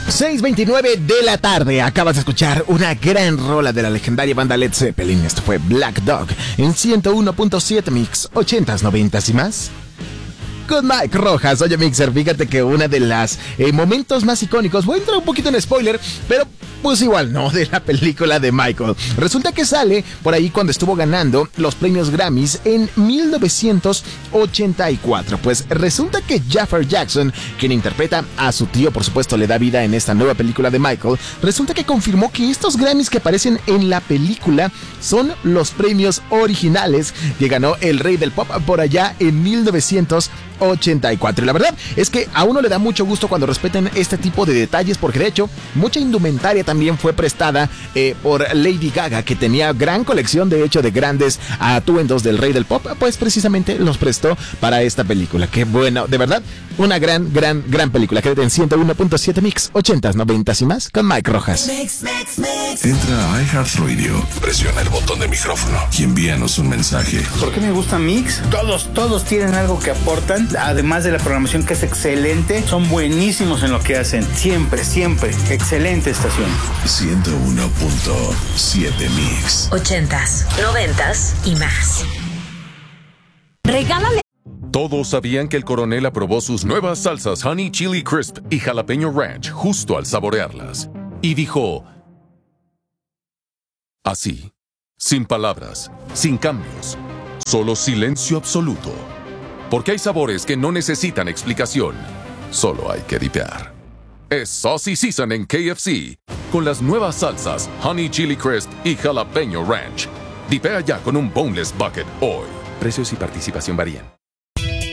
6:29 de la tarde. Acabas de escuchar una gran rola de la legendaria banda Led Zeppelin. Esto fue Black Dog en 101.7 Mix, 80s, 90s y más. Con Mike Rojas. Oye, Mixer, fíjate que una de las momentos más icónicos, voy a entrar un poquito en spoiler, pero pues igual, ¿no? De la película de Michael. Resulta que sale por ahí cuando estuvo ganando los premios Grammys en 1984. Pues resulta que Jafar Jackson, quien interpreta a su tío, por supuesto, le da vida en esta nueva película de Michael, resulta que confirmó que estos Grammys que aparecen en la película son los premios originales que ganó el rey del pop por allá en 1984. Y la verdad es que a uno le da mucho gusto cuando respeten este tipo de detalles, porque de hecho mucha indumentaria también fue prestada por Lady Gaga, que tenía gran colección de hecho de grandes atuendos del rey del pop, pues precisamente los prestó para esta película. Qué bueno, de verdad, una gran película. Quédate en 101.7 Mix, 80s, 90s y más con Mike Rojas. Entra a iHeartRadio, presiona el botón de micrófono y envíanos un mensaje. ¿Por qué me gusta Mix? Todos tienen algo que aportan, además de la programación que es excelente, son buenísimos en lo que hacen, siempre, excelente estación. 101.7 Mix, 80s, 90s y más. Regálale. Todos sabían que el coronel aprobó sus nuevas salsas Honey Chili Crisp y Jalapeño Ranch justo al saborearlas. Y dijo... así, sin palabras, sin cambios, solo silencio absoluto. Porque hay sabores que no necesitan explicación, solo hay que dipear. Es Saucy Season en KFC, con las nuevas salsas Honey Chili Crisp y Jalapeño Ranch. Dipea ya con un Boneless Bucket hoy. Precios y participación varían.